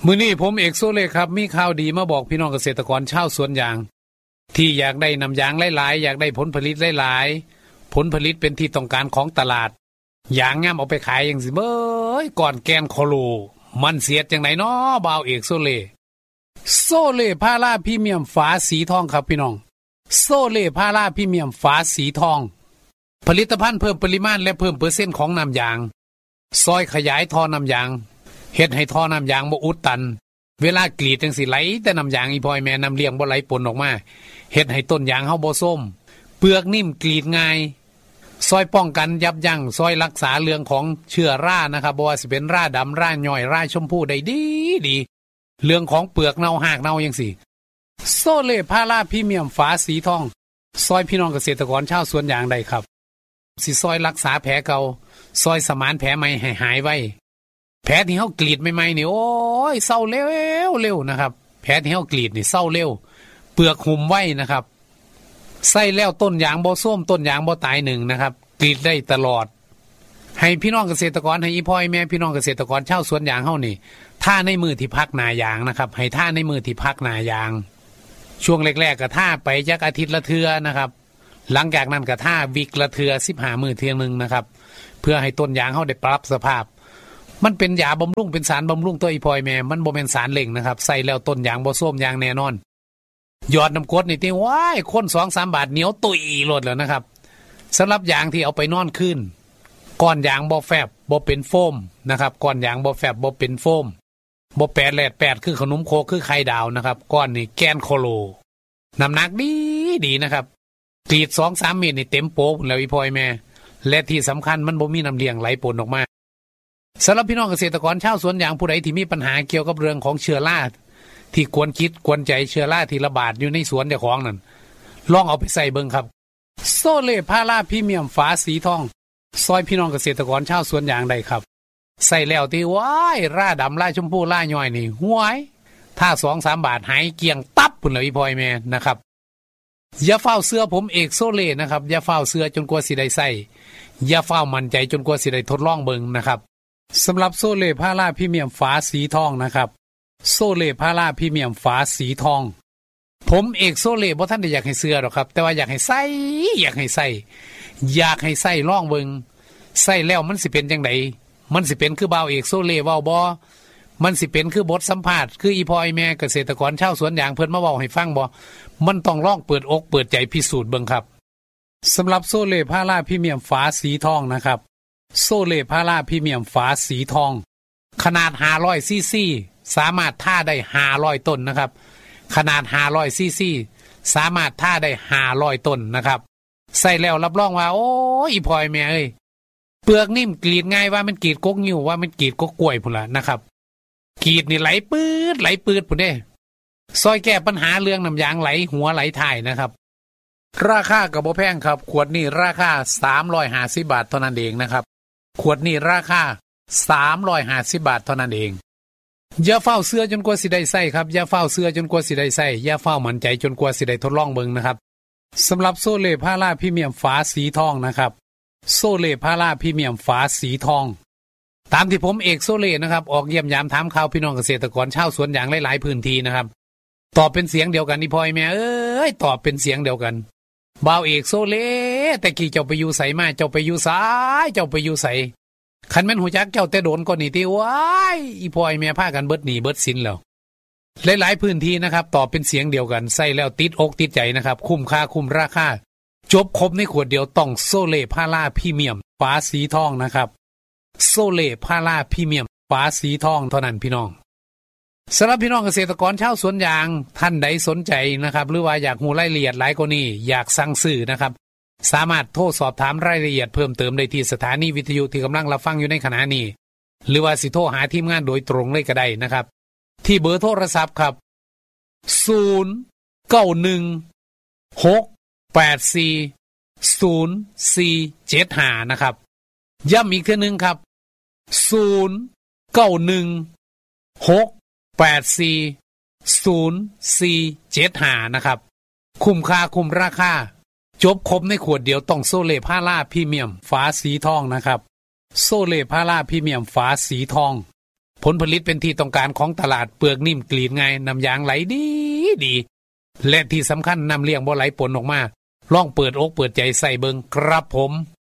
มื้อนี้ผมเอกโซเล่ครับมีข่าวดีมาบอกพี่น้องเกษตรกรชาวสวนยางที่อยากได้น้ำยางหลายๆอยากได้ผลผลิตหลายๆผลผลิตเป็นที่ต้องการของตลาดยางงามเอาไปขายจังสิเบ้ยก่อนแกนโคโลมันเสียดจังไดน้อบ่าวเอกโซเล่พาราพรีเมียมฝาสีทองครับพี่น้องโซเล่พาราพรีเมียมฝาสีทองผลิตภัณฑ์เพิ่มปริมาณและเพิ่มเปอร์เซ็นต์ของน้ำยางซอยขยายท่อน้ำยางเฮ็ดให้ท่อน้ำยางบ่อุดตันเวลากรีดจังสิไหลแต่น้ำยางอีพอยแม่น้ำเลี้ยงบ่ไหลปนออกมาเฮ็ดให้ต้นยางเฮาบ่ส้มเปลือกนิ่มกรีดง่ายซอยป้องกันยับยั้งซอยรักษาเรื่องของเชื้อรานะครับบ่ว่าสิเป็นราดำราย่อยราชมพูได้ดีเรื่องของเปลือกเน่าหากเน่าจังซี่โซเล่พาราพรีเมียมฝาสีทองซอยพี่น้องเกษตรกรชาวสวนยางได้ครับสิซอยรักษาแผลเก่าซอยสมานแผลใหม่ให้หายไวแผลที่เฮากรีดใหม่ๆนี่โอ้ยเศร้าเร็วนะครับแผลที่เฮากรีดนี่เศร้าเร็วเปลือกหุ่มไว้นะครับใส่แล้วต้นยางบ่ส้มต้นยางบ่ตายหนึ่งนะครับกรีดได้ตลอดให้พี่น้องเกษตรกรให้อีพ่อยแม่พี่น้องเกษตรกรชาวสวนยางเฮานี่ท่าในมือที่พักหน้ายางนะครับให้ท่าในมือที่พักหน้ายางช่วงแรกๆก็ท่าไปจักอาทิตย์ละเทื่อนะครับหลังจากนั้นก็ท่าวิกละเทื่อ15มื้อเทื่อนึงนะครับเพื่อให้ต้นยางเฮาได้ปรับสภาพมันเป็นยาบำรุงเป็นสารบำรุงตัวอีพอยแม่มันบ่แม่นสารเล่งนะครับใส่แล้วต้นยางบ่ส้มยางแน่นอนยอดน้ำกรดนี่ติว้ายคน 2-3 บาทเหนียวตุยโลดแล้วนะครับสำหรับยางที่เอาไปนอนคืนก้อนยางบ่แฟบบ่เป็นโฟมนะครับก้อนยางบ่แฟบบ่เป็นโฟมบ่แปดแหลดแปดคือขนมโคกคือไข่ดาวนะครับก้อนนี่แกนโคโลน้ำหนักดีนะครับกรีด 2-3 เมตรนี่เต็มโป๊ะแล้วอีพอยแม่และที่สำคัญมันบ่มีน้ำเลี้ยงไหลปนออกมาสำหรับพี่น้องเกษตรกรชาวสวนยางผู้ใดที่มีปัญหาเกี่ยวกับเรื่องของเชื้อราที่กวนคิดกวนใจเชื้อราที่ระบาดอยู่ในสวนเจ้าของนั่นลองเอาไปใส่เบิ่งครับโซเล่พาราพรีเมียมฝาสีทองซอยพี่น้องเกษตรกรชาวสวนยางได้ครับใส่แล้วที่ว้ายราดำราชมพูราย่อยนี่ห้วยถ้า 2-3 บาทหายเกลี้ยงตับพุ่นเลยอีพอยแม่นะครับอย่าเฝ้าเสื้อผมเอกโซเล่นะครับอย่าเฝ้าเสื้อจนกว่าสิได้ใส่อย่าเฝ้ามั่นใจจนกว่าสิได้ทดลองเบิ่งนะครับสำหรับโซเล่พาราพรีเมียมฝาสีทองนะครับโซเล่พาราพรีเมียมฝาสีทองผมเอกโซเล่บ่ทันได้อยากให้เสื้อหรอกครับแต่ว่าอยากให้ใส่ลองเบิ่งใส่แล้วมันสิเป็นจังไดมันสิเป็นคือบ่าวเอกโซเล่เว้าบ่มันสิเป็นคือบทสัมภาษณ์คืออีพ่ออีแม่เกษตรกรชาวสวนยางเพิ่นมาเว้าให้ฟังบ่มันต้องลองเปิดอกเปิดใจพิสูจน์เบิ่งครับสำหรับโซเล่พาราพรีเมียมฝาสีทองนะครับโซเล่พาราพรีเมียมฝาสีทองขนาด500ซีซีสามารถท่าได้500ต้นนะครับขนาด500ซีซีสามารถท่าได้500ต้นนะครับใส่แล้วรับรองว่าโอ้อีพอยแม่เอ้ยเปลือกนิ่มกรีดง่ายว่ามันกรีดกกนิ้วว่ามันกรีดกกกล้วยพุ่นล่ะนะครับกรีดนี่ไหลปื๊ดพุ่นเด้ซอยแก้ปัญหาเรื่องน้ำยางไหลหัวไหลถ่ายนะครับราคาก็บ่แพงครับขวดนี้ราคา350 บาทเท่านั้นเองนะครับขวดนี้ราคา350 บาทเท่านั้นเองอย่าเฝ้าเสื้อจนกว่าสิได้ใส่ครับอย่าเฝ้าเสื้อจนกว่าสิได้ใส่อย่าเฝ้ามั่นใจจนกว่าสิได้ทดลองเบิ่งนะครับสำหรับโซเล่พาราพรีเมียมฝาสีทองนะครับโซเล่พาราพรีเมียมฝาสีทองตามที่ผมเอกโซเล่นะครับออกเยี่ยมยามถามข่าวพี่น้องเกษตรกรชาวสวนยางหลายๆพื้นที่นะครับตอบเป็นเสียงเดียวกันอีพอยแม่เอ้ยตอบเป็นเสียงเดียวกันบ่าวเอกโซเล่แต่กี้เจ้าไปอยู่ไสมาเจ้าไปอยู่ซ้ายเจ้าไปอยู่ไสคันแม่นหูจักเจ้าแต่โดนก่อนนี่ติว้ายอีพอยแม่พากันเบิดหนี้เบิดสินแล้วหลายๆพื้นที่นะครับตอบเป็นเสียงเดียวกันใส่แล้วติดอกติดใจนะครับคุ้มค่าคุ้มราคาจบครบในขวดเดียวต้องโซเล่พาราพรีเมียมฝาสีทองนะครับโซเล่พาราพรีเมียมฝาสีทองเท่านั้นพี่น้องสำหรับพี่น้องเกษตรกรชาวสวนยางท่านใดสนใจนะครับหรือว่าอยากรู้รายละเอียดหลายกว่านี้อยากสั่งซื้อนะครับสามารถโทรสอบถามรายละเอียดเพิ่มเติมได้ที่สถานีวิทยุที่กำลังรับฟังอยู่ในขณะนี้หรือว่าสิโทรหาทีมงานโดยตรงเลยก็ได้นะครับที่เบอร์โทรศัพท์ครับ0916840475นะครับย้ำอีกเทื่อนึงครับ0916840475นะครับคุ้มค่าคุ้มราคาจบครบในขวดเดียวต้องโซเล่พาราพรีเมียมฝาสีทองนะครับโซเล่พาราพรีเมียมฝาสีทองผลผลิตเป็นที่ต้องการของตลาดเปลือกนิ่มกรีดง่ายน้ำยางไหลดีและที่สำคัญน้ำเลี้ยงบ่ไหลปนออกมาลองเปิดอกเปิดใจใส่เบิงครับผม